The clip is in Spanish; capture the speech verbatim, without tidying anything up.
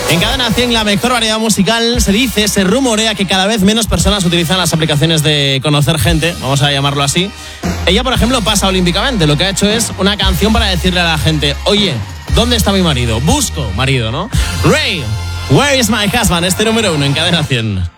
En Cadena cien, la mejor variedad musical, se dice, se rumorea que cada vez menos personas utilizan las aplicaciones de conocer gente, vamos a llamarlo así. Ella, por ejemplo, pasa olímpicamente. Lo que ha hecho es una canción para decirle a la gente: oye, ¿dónde está mi marido? Busco marido, ¿no? Ray, Where is my husband? Este número uno en Cadena cien.